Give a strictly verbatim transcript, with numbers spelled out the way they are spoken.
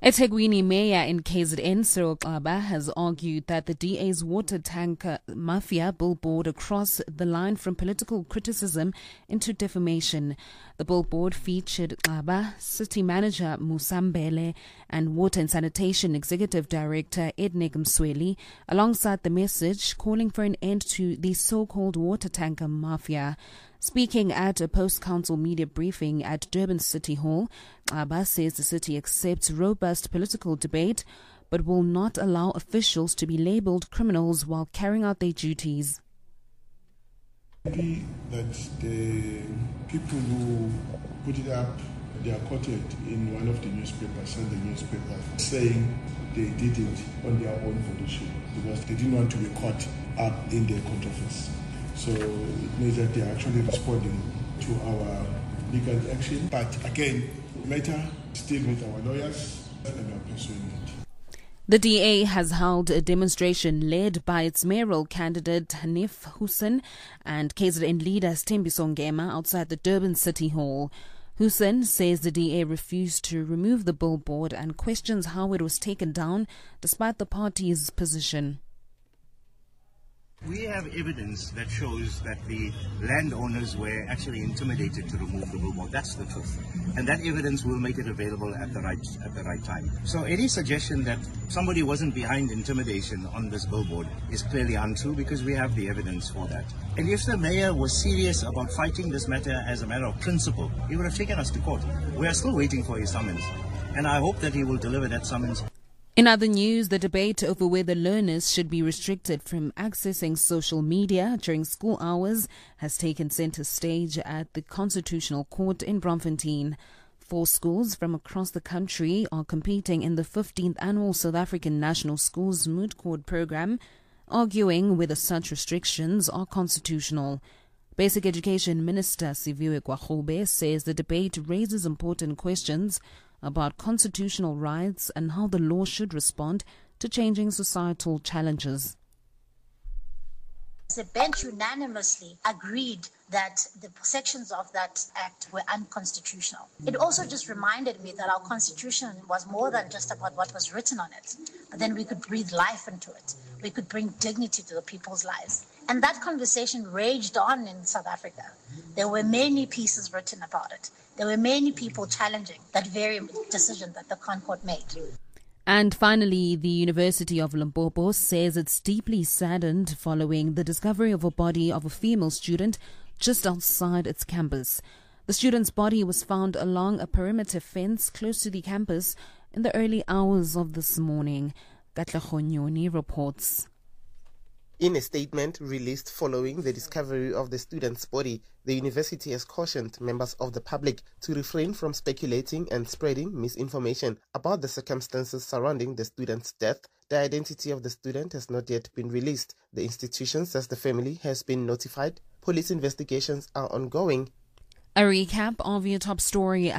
eThekwini Mayor in K Z N, Cyril Xaba, has argued that the D A's water tanker mafia billboard across the line from political criticism into defamation. The billboard featured Xaba, City Manager Musambele, and Water and Sanitation Executive Director Ednick Msweli, alongside the message calling for an end to the so-called water tanker mafia. Speaking at a post-council media briefing at Durban City Hall, Xaba says the city accepts robust political debate but will not allow officials to be labelled criminals while carrying out their duties. That the people who put it up, they are quoted in one of the newspapers, Sunday newspaper, saying they did it on their own volition because they didn't want to be caught up in their controversy. So it means that they are actually responding to our legal action. But again, matter still with our lawyers and we are pursuing it. The D A has held a demonstration led by its mayoral candidate Hanif Hussein and K Z N leader Thembiso Ngema outside the Durban City Hall. Hussein says the D A refused to remove the billboard and questions how it was taken down despite the party's position. We have evidence that shows that the landowners were actually intimidated to remove the billboard. That's the truth. And that evidence will make it available at the right at the right time. So any suggestion that somebody wasn't behind intimidation on this billboard is clearly untrue because we have the evidence for that. And if the mayor was serious about fighting this matter as a matter of principle, he would have taken us to court. We are still waiting for his summons. And I hope that he will deliver that summons. In other news, the debate over whether learners should be restricted from accessing social media during school hours has taken centre stage at the Constitutional Court in Braamfontein. Four schools from across the country are competing in the fifteenth Annual South African National Schools Moot Court Programme, arguing whether such restrictions are constitutional. Basic Education Minister Siviwe Gwarube says the debate raises important questions about constitutional rights and how the law should respond to changing societal challenges. The bench unanimously agreed that the sections of that act were unconstitutional. It also just reminded me that our constitution was more than just about what was written on it, but then we could breathe life into it. We could bring dignity to the people's lives. And that conversation raged on in South Africa. There were many pieces written about it. There were many people challenging that very decision that the ConCourt made. And finally, the University of Limpopo says it's deeply saddened following the discovery of a body of a female student just outside its campus. The student's body was found along a perimeter fence close to the campus in the early hours of this morning. Katlego Nyoni reports. In a statement released following the discovery of the student's body, the university has cautioned members of the public to refrain from speculating and spreading misinformation about the circumstances surrounding the student's death. The identity of the student has not yet been released. The institution says the family has been notified. Police investigations are ongoing. A recap of your top story.